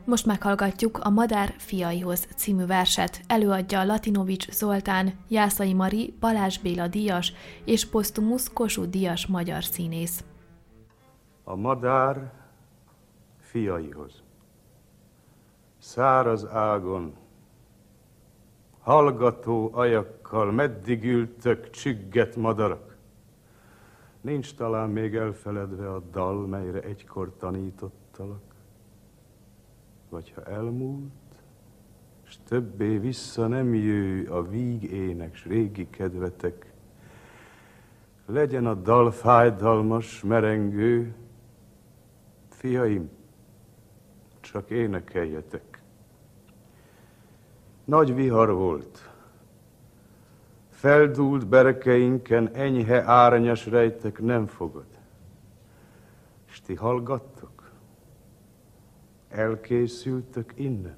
Most meghallgatjuk a Madár fiaihoz című verset. Előadja Latinovics Zoltán, Jászai Mari, Balázs Béla díjas és posztumusz Kossuth díjas magyar színész. A madár fiaihoz. Száraz ágon, hallgató ajakkal, meddig ültök csügget madarak. Nincs talán még elfeledve a dal, melyre egykor tanítottalak. Vagy ha elmúlt, s többé vissza nem jöjj a víg ének, s régi kedvetek, legyen a dal fájdalmas, merengő, fiaim, csak énekeljetek. Nagy vihar volt, feldúlt berkeinken enyhe árnyas rejtek nem fogad. S ti hallgattok? Elkészültök innen?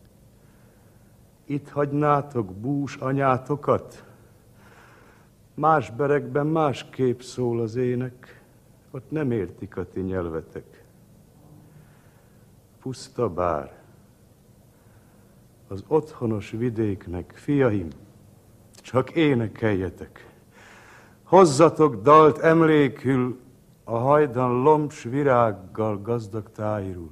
Itt hagynátok bús anyátokat? Más berekben másképp szól az ének, ott nem értik a ti nyelvetek. Puszta bár, az otthonos vidéknek, fiaim, csak énekeljetek. Hozzatok dalt emlékül a hajdan lombs virággal gazdag tájról.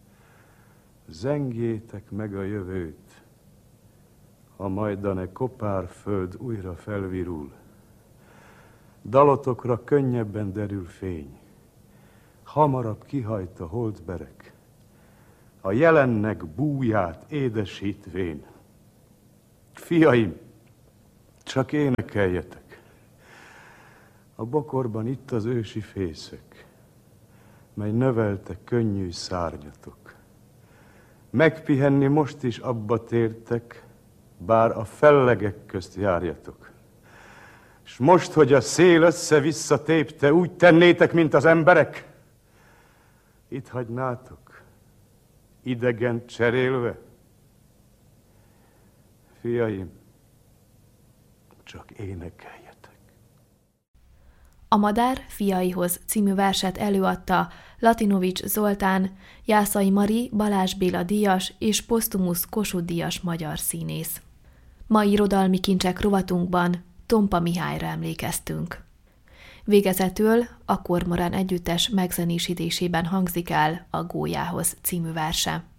Zengjétek meg a jövőt, ha majdane kopár föld újra felvirul. Dalotokra könnyebben derül fény, hamarabb kihajt a holdberek, a jelennek búját édesítvén. Fiaim, csak énekeljetek. A bokorban itt az ősi fészek, mely növelte könnyű szárnyatok. Megpihenni most is abba tértek, bár a fellegek közt járjatok. S most, hogy a szél össze-vissza tépte, úgy tennétek, mint az emberek? Itt hagynátok, idegen cserélve? Fiaim, csak énekeljetek. A Madár fiaihoz című verset előadta Latinovics Zoltán, Jászai Mari, Balázs Béla díjas és posztumusz Kossuth díjas magyar színész. Mai irodalmi kincsek rovatunkban Tompa Mihályra emlékeztünk. Végezetül a Kormorán együttes megzenésítésében hangzik el a Gólyához című verse.